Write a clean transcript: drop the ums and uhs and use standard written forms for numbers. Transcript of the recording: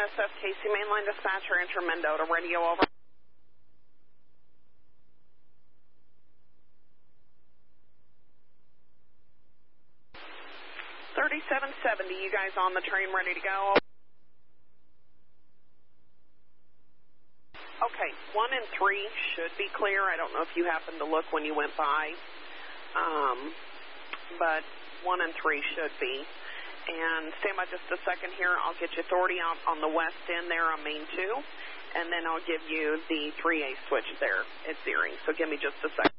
USS Casey, mainline dispatcher, enter Mendota, radio over. 3770, you guys on the train ready to go? Okay, 1 and 3 should be clear. I don't know if you happened to look when you went by, but 1 and 3 should be. And stand by just a second here. I'll get you authority out on the west end there on main 2, and then I'll give you the 3A switch there at Zeering. So give me just a second.